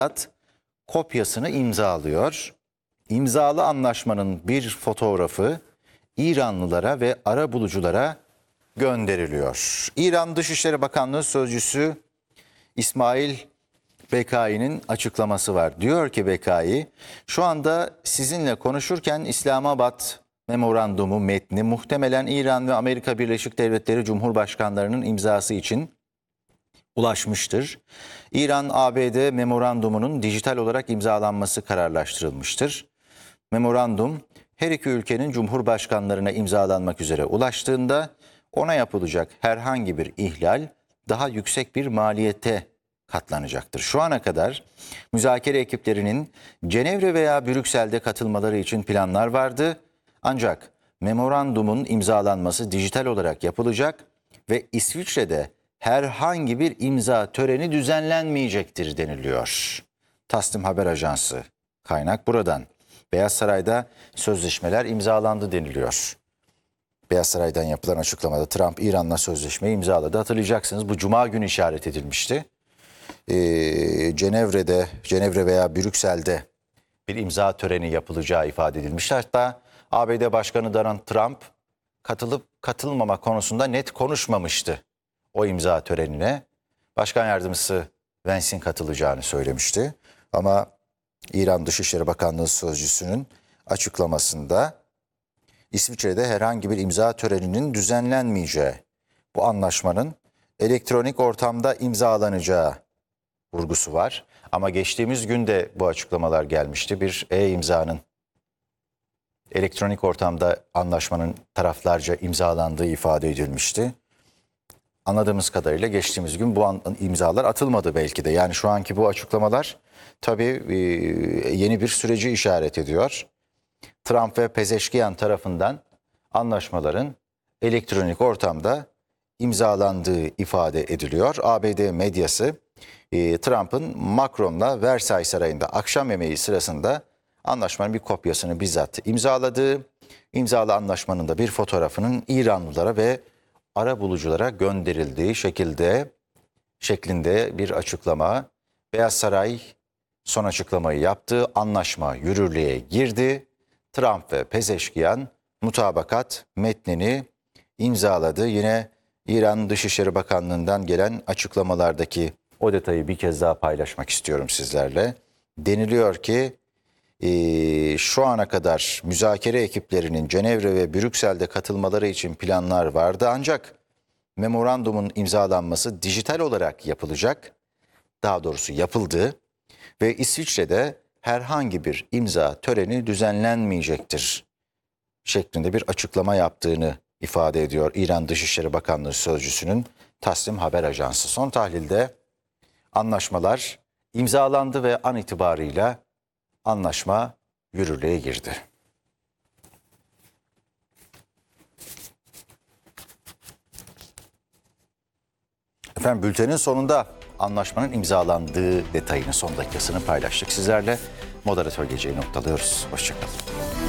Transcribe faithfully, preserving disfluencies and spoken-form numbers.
kopyasını imzalıyor. İmzalı anlaşmanın bir fotoğrafı İranlılara ve arabuluculara gönderiliyor. İran Dışişleri Bakanlığı Sözcüsü İsmail Bekai'nin açıklaması var. Diyor ki Bekai, şu anda sizinle konuşurken İslamabad Memorandumu metni muhtemelen İran ve Amerika Birleşik Devletleri Cumhurbaşkanlarının imzası için ulaşmıştır. İran-A B D memorandumunun dijital olarak imzalanması kararlaştırılmıştır. Memorandum her iki ülkenin cumhurbaşkanlarına imzalanmak üzere ulaştığında ona yapılacak herhangi bir ihlal daha yüksek bir maliyete katlanacaktır. Şu ana kadar müzakere ekiplerinin Cenevre veya Brüksel'de katılmaları için planlar vardı. Ancak memorandumun imzalanması dijital olarak yapılacak ve İsviçre'de herhangi bir imza töreni düzenlenmeyecektir deniliyor. Tasnim Haber Ajansı, kaynak buradan. Beyaz Saray'da sözleşmeler imzalandı deniliyor. Beyaz Saray'dan yapılan açıklamada Trump İran'la sözleşmeyi imzaladı. Hatırlayacaksınız, bu Cuma günü işaret edilmişti. Ee, Cenevre'de, Cenevre veya Brüksel'de bir imza töreni yapılacağı ifade edilmişti. Hatta A B D Başkanı Donald Trump katılıp katılmama konusunda net konuşmamıştı o imza törenine. Başkan Yardımcısı Vance'in katılacağını söylemişti. Ama İran Dışişleri Bakanlığı Sözcüsü'nün açıklamasında İsviçre'de herhangi bir imza töreninin düzenlenmeyeceği, bu anlaşmanın elektronik ortamda imzalanacağı vurgusu var. Ama geçtiğimiz günde bu açıklamalar gelmişti. Bir e-imzanın elektronik ortamda anlaşmanın taraflarca imzalandığı ifade edilmişti. Anladığımız kadarıyla geçtiğimiz gün bu imzalar atılmadı belki de. Yani şu anki bu açıklamalar tabii yeni bir süreci işaret ediyor. Trump ve Pezeşkiyan tarafından anlaşmaların elektronik ortamda imzalandığı ifade ediliyor. A B D medyası Trump'ın Macron'la Versailles Sarayı'nda akşam yemeği sırasında anlaşmanın bir kopyasını bizzat imzaladığı, imzalı anlaşmanın da bir fotoğrafının İranlılara ve arabuluculara gönderildiği şekilde şeklinde bir açıklama. Beyaz Saray son açıklamayı yaptı. Anlaşma yürürlüğe girdi. Trump ve Pezeşkiyan mutabakat metnini imzaladı. Yine İran Dışişleri Bakanlığı'ndan gelen açıklamalardaki o detayı bir kez daha paylaşmak istiyorum sizlerle. Deniliyor ki e, şu ana kadar müzakere ekiplerinin Cenevre ve Brüksel'de katılmaları için planlar vardı. Ancak memorandumun imzalanması dijital olarak yapılacak. Daha doğrusu yapıldı ve İsviçre'de herhangi bir imza töreni düzenlenmeyecektir şeklinde bir açıklama yaptığını ifade ediyor İran Dışişleri Bakanlığı Sözcüsü'nün Tasnim Haber Ajansı. Son tahlilde anlaşmalar imzalandı ve an itibarıyla anlaşma yürürlüğe girdi. Efendim, bültenin sonunda anlaşmanın imzalandığı detayını, son dakikasını paylaştık sizlerle. Moderatör geceyi noktalıyoruz. Hoşçakalın.